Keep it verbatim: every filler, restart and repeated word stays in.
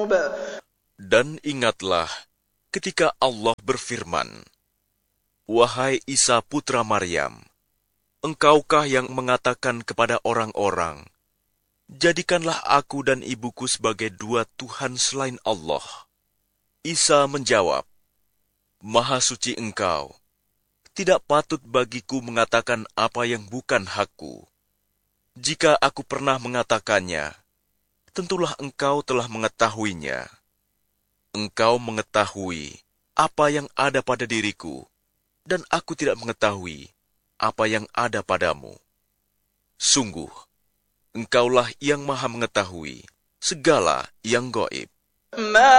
Dan ingatlah ketika Allah berfirman, "Wahai Isa putra Maryam, engkaukah yang mengatakan kepada orang-orang, 'Jadikanlah aku dan ibuku sebagai dua Tuhan selain Allah'?" Isa menjawab, "Maha suci engkau, tidak patut bagiku mengatakan apa yang bukan hakku. Jika aku pernah mengatakannya, tentulah engkau telah mengetahuinya. Engkau mengetahui apa yang ada pada diriku, dan aku tidak mengetahui apa yang ada padamu. Sungguh, engkaulah yang maha mengetahui segala yang gaib."